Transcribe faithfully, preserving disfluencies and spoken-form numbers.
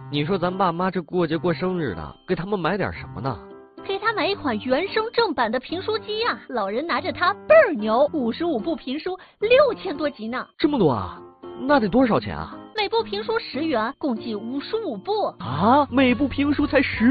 你说咱爸妈这过节过生日的，给他们买点什么呢？ 给他买一款原声正版的评书机呀、啊，老人拿着它倍儿牛，五十五部评书，六千多集呢。 这么多啊？那得多少钱啊？ 每部评书十元，共计五十五部啊！每部评书才十